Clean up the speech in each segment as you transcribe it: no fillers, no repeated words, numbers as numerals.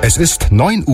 Es ist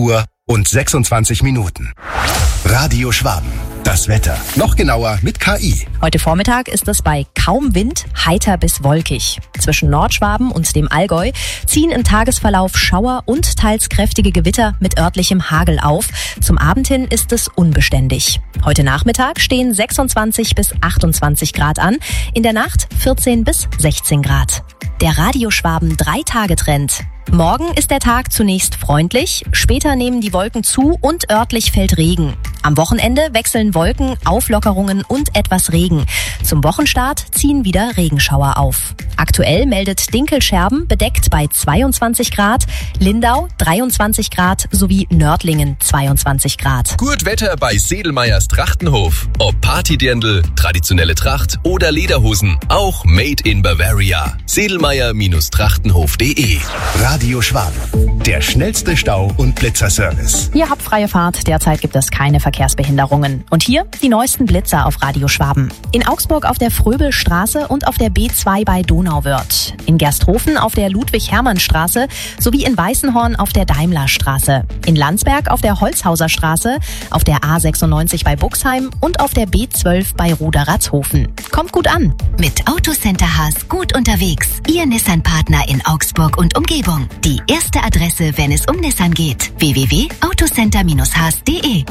9:26. Radio Schwaben. Das Wetter. Noch genauer mit KI. Heute Vormittag ist es bei kaum Wind heiter bis wolkig. Zwischen Nordschwaben und dem Allgäu ziehen im Tagesverlauf Schauer und teils kräftige Gewitter mit örtlichem Hagel auf. Zum Abend hin ist es unbeständig. Heute Nachmittag stehen 26 bis 28 Grad an, in der Nacht 14 bis 16 Grad. Der Radio Schwaben 3-Tage-Trend. Morgen ist der Tag zunächst freundlich, später nehmen die Wolken zu und örtlich fällt Regen. Am Wochenende wechseln Wolken, Auflockerungen und etwas Regen. Zum Wochenstart ziehen wieder Regenschauer auf. Aktuell meldet Dinkelscherben bedeckt bei 22 Grad, Lindau 23 Grad sowie Nördlingen 22 Grad. Gut Wetter bei Sedelmeyers Trachtenhof. Ob Partydirndl, traditionelle Tracht oder Lederhosen, auch made in Bavaria. Sedelmeyer-Trachtenhof.de. Radio Schwaben. Der schnellste Stau- und Blitzerservice. Ihr habt freie Fahrt, derzeit gibt es keine Verkehrsbehinderungen. Und hier die neuesten Blitzer auf Radio Schwaben. In Augsburg auf der Fröbelstraße und auf der B2 bei Donauwörth. In Gersthofen auf der Ludwig-Hermann-Straße sowie in Weißenhorn auf der Daimlerstraße. In Landsberg auf der Holzhauser Straße, auf der A96 bei Buxheim und auf der B12 bei Ruderatzhofen. Kommt gut an. Mit Autocenter Haas gut unterwegs. Ihr Nissan-Partner in Augsburg und Umgebung. Die erste Adresse, wenn es um Nissan geht. www.autocenter-haas.de.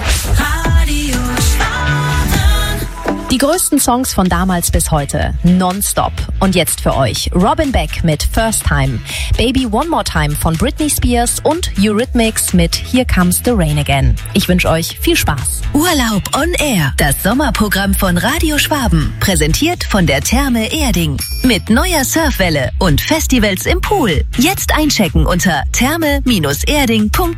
Die größten Songs von damals bis heute, nonstop. Und jetzt für euch Robin Beck mit First Time, Baby One More Time von Britney Spears und Eurythmics mit Here Comes the Rain Again. Ich wünsche euch viel Spaß. Urlaub on Air, das Sommerprogramm von Radio Schwaben, präsentiert von der Therme Erding. Mit neuer Surfwelle und Festivals im Pool. Jetzt einchecken unter therme-erding.de.